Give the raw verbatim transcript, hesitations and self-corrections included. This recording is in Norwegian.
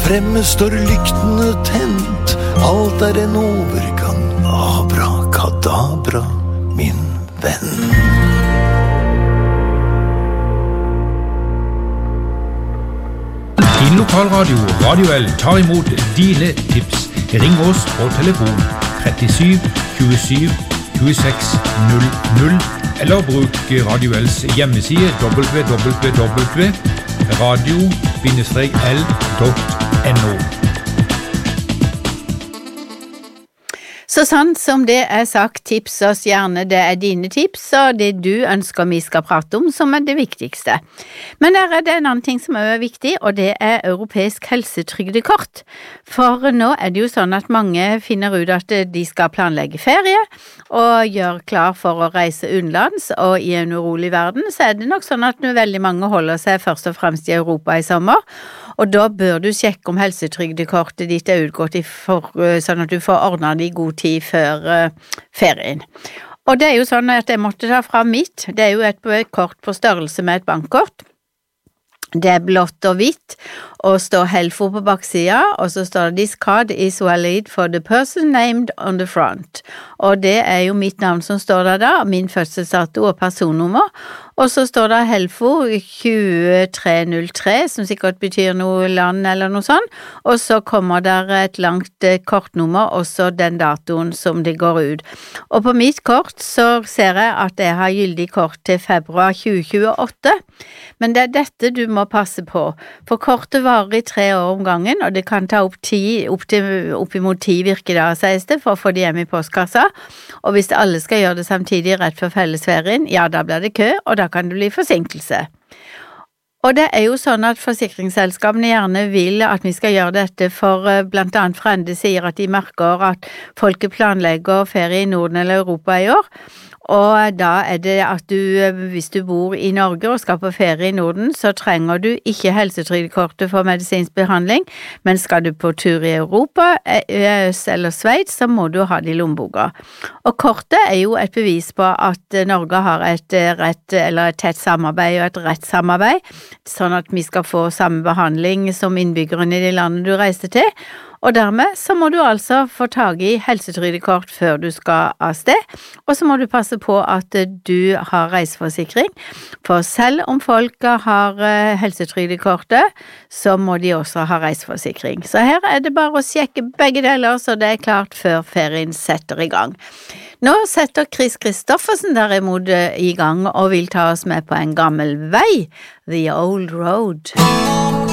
fremme står lyktene tent, alt er en overgang, abrakadabra, min venn. Din lokalradio, Radio L, tar imot dine tips. Ring oss på telefon trettisju tjuesju tjueseks null null eller bruk Radio L's hjemmeside w w w punktum radio l punktum no. Så sant som det er sagt, tips oss gjerne, det er dine tips og det du ønsker vi skal prate om som er det viktigste. Men der er det en annen ting som er viktig, og det er europeisk helsetrygdekort. For nå er det jo sånn at mange finner ut at de skal planlegge ferie og gjøre klar for å reise utenlands, og i en urolig verden så er det nok sånn at veldig mange holder seg først og fremst i Europa i sommer, og da bør du sjekke om helsetrygdekortet ditt er utgått i for, sånn at du får ordnet det i god tid før uh, ferien. Og det er jo sånn at jeg måtte ta fra mitt, det er jo et, et kort på størrelse med et bankkort. Det er blått og hvitt, og står Helfo på baksida, og så står det «This card is valid for the person named on the front». Og det er jo mitt navn som står der da, min fødselsdato og personnummer, og så står det Helfo tjuetre null tre, som sikkert betyr noe land eller noe sånt, og så kommer der et langt kortnummer, og så den datoen som det går ut. Og på mitt kort så ser jeg at jeg har gyldig kort til februar tjue tjueåtte, men det er dette du må passe på, for kortet varer i tre år om gangen, og det kan ta opp, ti, opp, til, opp imot ti virkedager, sies det, for å få det hjem i postkassa, og hvis alle skal gjøre det samtidig rett før fellesferien, ja, da blir det kø, og da kan det bli forsinkelse. Og det er jo sånn at forsikringsselskapene gjerne vil at vi skal gjøre dette, for blant annet Frende sier at de merker at folket planlegger ferie i Norden eller Europa i år, og da er det at du, hvis du bor i Norge og skal på ferie i Norden, så trenger du ikke helsetrygdekortet for medisinsk behandling, men skal du på tur i Europa, E U eller Sveits, så må du ha det i lommeboka. Og kortet er jo et bevis på at Norge har et rett, eller et tett samarbeid og et rett samarbeid, sånn at vi skal få samme behandling som innbyggerne i de landene du reiser til, og dermed så må du altså få tag i helsetrygdekort før du skal av sted, og så må du passe på at du har reiseforsikring, for selv om folk har helsetrygdekortet, så må de også ha reiseforsikring. Så her er det bare å sjekke begge deler, så det er klart før ferien setter i gang. Nå setter Chris Kristoffersen derimot i gang og vil ta oss med på en gammel vei, The Old Road.